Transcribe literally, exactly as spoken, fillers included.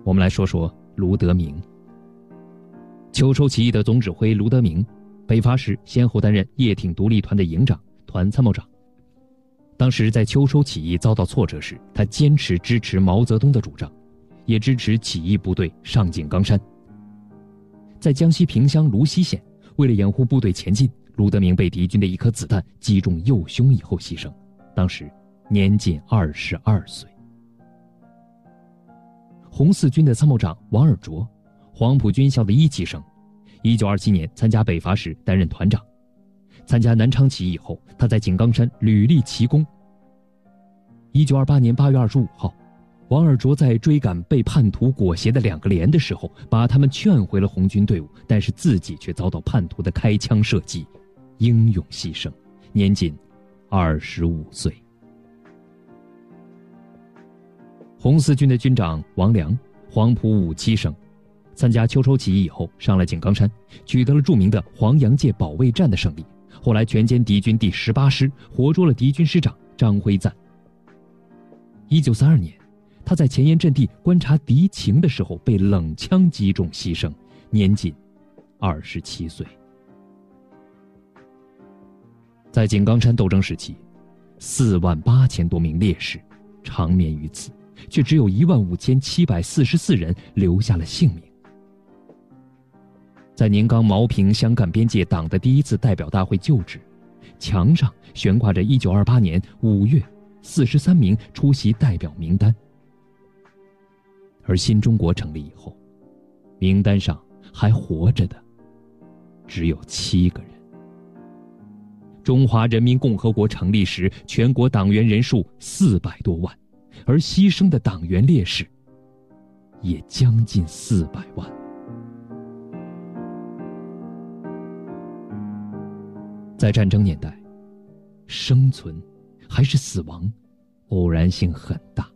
我们来说说卢德铭。秋收起义的总指挥卢德铭，北伐时先后担任叶挺独立团的营长、团参谋长。当时在秋收起义遭到挫折时，他坚持支持毛泽东的主张，也支持起义部队上井冈山。在江西萍乡芦溪县，为了掩护部队前进，卢德铭被敌军的一颗子弹击中右胸以后牺牲，当时年仅二十二岁。红四军的参谋长王尔琢，黄埔军校的一期生，一九二七年参加北伐时担任团长。参加南昌起义后，他在井冈山屡立奇功。一九二八年八月二十五号，王尔琢在追赶被叛徒裹挟的两个连的时候，把他们劝回了红军队伍，但是自己却遭到叛徒的开枪射击，英勇牺牲，年仅二十五岁。红四军的军长王良，黄埔五期生，参加秋收起义以后，上了井冈山，取得了著名的黄杨界保卫战的胜利。后来全歼敌军第十八师，活捉了敌军师长张辉瓒。一九三二年，他在前沿阵地观察敌情的时候，被冷枪击中牺牲，年仅二十七岁。在井冈山斗争时期，四万八千多名烈士长眠于此，却只有一万五千七百四十四人留下了性命。在宁冈茅坪湘赣边界党的第一次代表大会就职，墙上悬挂着一九二八年五月四十三名出席代表名单。而新中国成立以后，名单上还活着的只有七个人。中华人民共和国成立时，全国党员人数四百多万，而牺牲的党员烈士也将近四百万。在战争年代，生存还是死亡，偶然性很大。